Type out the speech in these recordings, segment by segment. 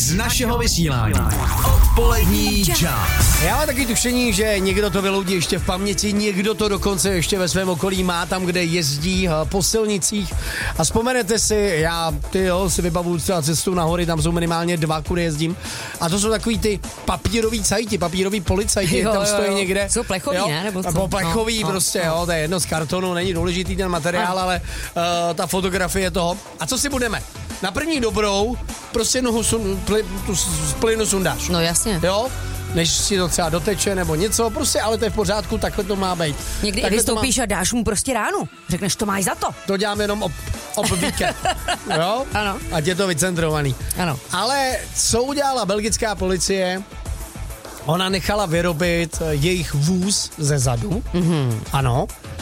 z našeho vysílání. Odpolední čas. Já mám taky tušení, že někdo to vyloudí ještě v paměti, někdo to dokonce ještě ve svém okolí má tam, kde jezdí po silnicích. A vzpomenete si, já si vybavuju třeba cestu na hory, tam jsou minimálně 2, kudy jezdím. A to jsou takový ty papírový cajti, papírový policajti, tam stojí někde. Jsou plechový, ne? Nebo plechový prostě, to je jedno z kartonu, není důležitý ten materiál, ale ta fotografie toho. A co si budeme? Na první dobrou prostě nohu z plynu sundáš. No jasně. Jo? Než si to třeba doteče nebo něco, prostě, ale to je v pořádku, takhle to má být. Někdy i vystoupíš a dáš mu prostě ránu. Řekneš, to máš za to. To dělám jenom ob víkend. Jo? Ano. Ať je to vycentrovaný. Ano. Ale co udělala belgická policie? Ona nechala vyrobit jejich vůz ze zadu. Mm-hmm. Ano.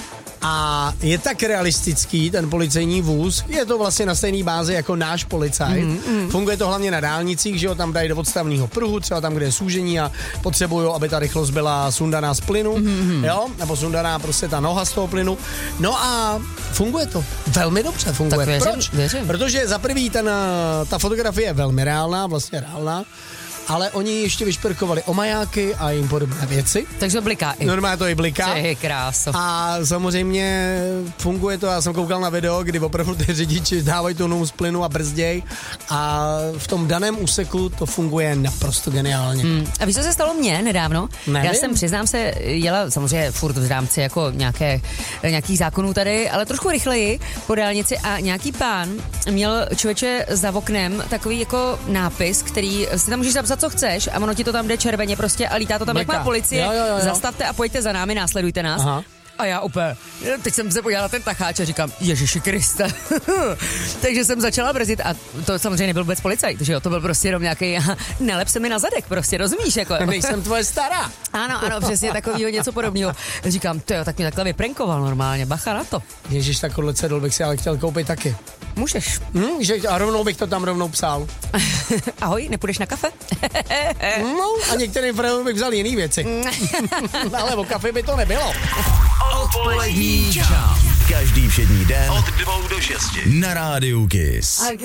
A je tak realistický ten policejní vůz, je to vlastně na stejné bázi jako náš policajt. Funguje to hlavně na dálnicích, že ho tam dají do odstavného pruhu, třeba tam, kde je súžení a potřebují, aby ta rychlost byla sundaná z plynu, jo, nebo sundaná prostě ta noha z toho plynu. No a funguje to. Velmi dobře funguje. Tak Proč? Věřím. Protože za prvý ta fotografie je velmi reálná, vlastně reálná, ale oni ještě vyšperkovali o majáky a jim podobné věci. Takže bliká i. Normálně to i bliká. To je krása. A samozřejmě funguje to, já jsem koukal na video, kdy opravdu ty řidiči dávají tu nohu z plynu a brzděj a v tom daném úseku to funguje naprosto geniálně. A víš, co se stalo mně nedávno? Nevím. Já jsem, přiznám se, jela samozřejmě furt v rámci jako nějakých zákonů tady, ale trošku rychleji po dálnici a nějaký pán měl, člověče, za oknem takový jako nápis, který si tam můžeš zapsat, co chceš, a ono ti to tam jde červeně prostě a lítá to tam, jak má policie. Jo. Zastavte a pojďte za námi, následujte nás. Aha. A já úplně, teď jsem se podívala na ten tacháč a říkám, Ježiši Kriste. Takže jsem začala brzdit a to samozřejmě nebyl vůbec policajt, že jo, to byl prostě jenom nějaký, nelep se mi na zadek, prostě, rozumíš, jako. Nejsem tvoje stará. Ano, přesně takovýho, něco podobného. Říkám, tak mě takhle vyprankoval normálně, bacha na to. Ježiš, takovýhle cedul bych si ale chtěl koupit taky. Můžeš. A rovnou bych to tam rovnou psal. Ahoj, nepůjdeš na kafe? No, a některým frajům bych vzal jiný věci. Ale o kafe by to nebylo. Odpolední čas. Každý všední den od 2 do 6 na Rádiu Kiss.